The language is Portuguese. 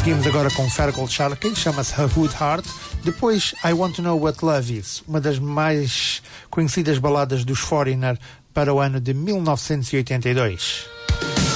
Seguimos agora com Fergal Sharkey, chama-se A Hood Heart. Depois, I Want to Know What Love Is, uma das mais conhecidas baladas dos Foreigner para o ano de 1982.